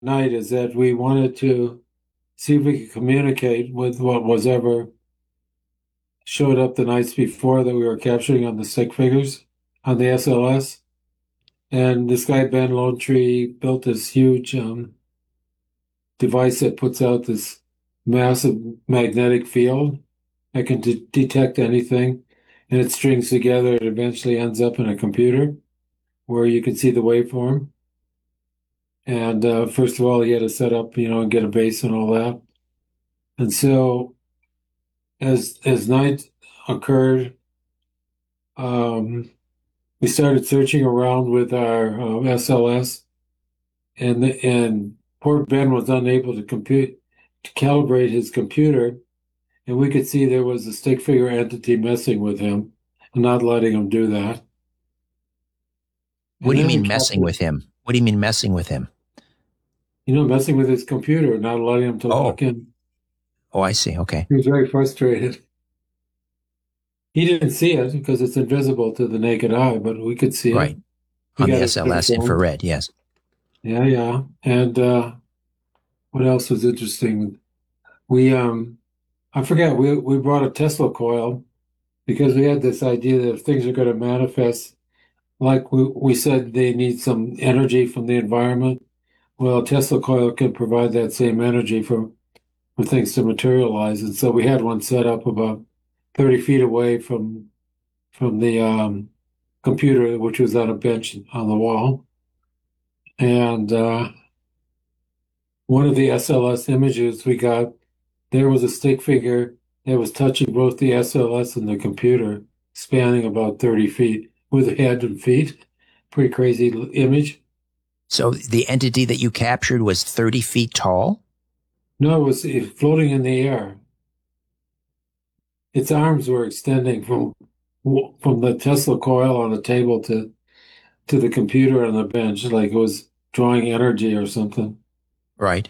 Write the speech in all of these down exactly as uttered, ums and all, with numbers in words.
night is that we wanted to see if we could communicate with what was ever showed up the nights before that we were capturing on the stick figures on the S L S. And this guy, Ben Lone Tree, built this huge um, device that puts out this massive magnetic field that can de- detect anything. And it strings together. It eventually ends up in a computer where you can see the waveform. And uh, first of all, he had to set up, you know, and get a base and all that. And so as as night occurred, um, we started searching around with our uh, S L S, and the, and poor Ben was unable to compute to calibrate his computer, and we could see there was a stick figure entity messing with him and not letting him do that. What And do you then we mean messing captured, with him? What do you mean messing with him? you know, messing with his computer, not letting him to Oh, lock in. oh, I see. Okay. He was very frustrated. He didn't see it because it's invisible to the naked eye, but we could see it. Right. He On the got it S L S confirmed. infrared. Yes. Yeah, yeah. And uh, what else was interesting? We um I forget we we brought a Tesla coil because we had this idea that if things are going to manifest like we, we said they need some energy from the environment. Well, a Tesla coil can provide that same energy for for things to materialize. And so we had one set up about thirty feet away from from the um, computer, which was on a bench on the wall. And uh, one of the S L S images we got, there was a stick figure that was touching both the S L S and the computer, spanning about thirty feet with a head and feet. Pretty crazy image. So the entity that you captured was thirty feet tall? No, it was floating in the air. Its arms were extending from from the Tesla coil on the table to to the computer on the bench, like it was drawing energy or something. Right.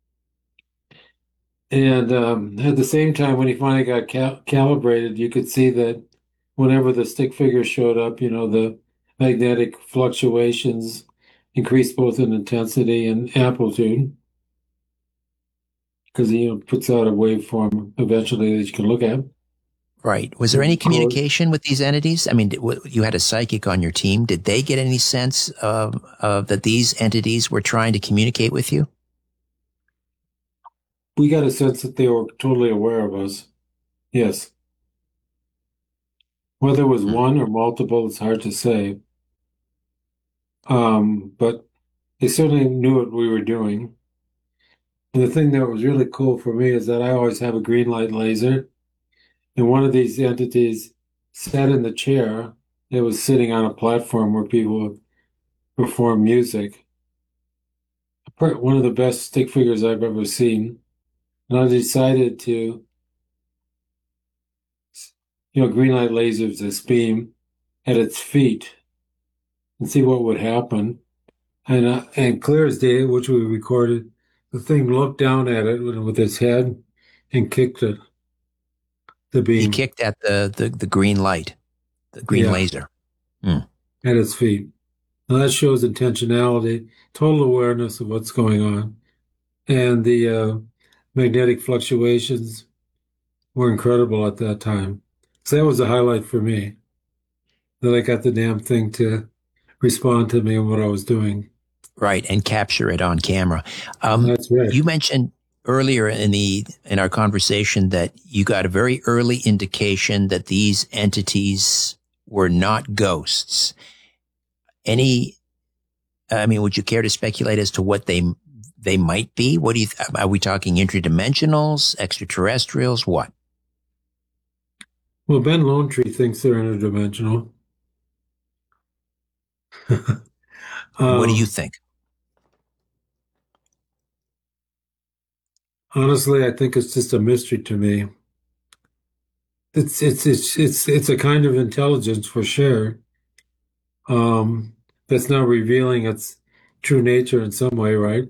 And um, at the same time, when he finally got cal- calibrated, you could see that whenever the stick figure showed up, you know, the magnetic fluctuations increased both in intensity and amplitude because he, you know, puts out a waveform eventually that you can look at. Right. Was there any communication with these entities? I mean, did, you had a psychic on your team. Did they get any sense of, of that these entities were trying to communicate with you? We got a sense that they were totally aware of us. Yes. Whether it was Hmm. one or multiple, it's hard to say. Um, but they certainly knew what we were doing. And the thing that was really cool for me is that I always have a green light laser. And one of these entities sat in the chair. It was sitting on a platform where people would perform music. One of the best stick figures I've ever seen. And I decided to, you know, green light lasers this beam at its feet and see what would happen. And uh, and clear as day, which we recorded, the thing looked down at it with, with its head and kicked it, the He beam. kicked at the, the, the green light, the green Yeah, laser. Hmm. at its feet. Now that shows intentionality, total awareness of what's going on. And the uh, magnetic fluctuations were incredible at that time. So that was a highlight for me, that I got the damn thing to respond to me and what I was doing. Right. And capture it on camera. Um, That's right. you mentioned earlier in the, in our conversation that you got a very early indication that these entities were not ghosts. Any, I mean, would you care to speculate as to what they, they might be? What do you, are we talking interdimensionals, extraterrestrials? What? Well, Ben Lone Tree thinks they're interdimensional. What do you um, think? Honestly, I think it's just a mystery to me. It's it's it's it's it's a kind of intelligence for sure. Um, that's not revealing its true nature in some way, right?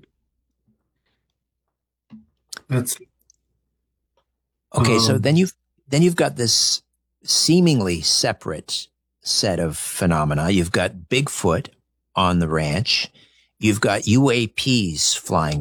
That's Okay. So um, then you've, then you've got this seemingly separate set of phenomena. You've got Bigfoot on the ranch. you've got U A Ps flying